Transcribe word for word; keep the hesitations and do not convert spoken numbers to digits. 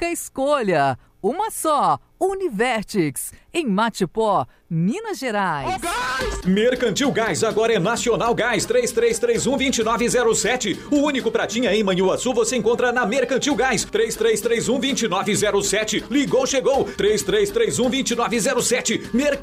única escolha. Uma só, Univertix, em Matipó, Minas Gerais. Oh, Mercantil Gás, agora é Nacional Gás, três três três um, dois nove zero sete. O único pratinha em Manhuaçu você encontra na Mercantil Gás, três três três um, dois nove zero sete. Ligou, chegou, três três três um, dois nove zero sete. Mercantil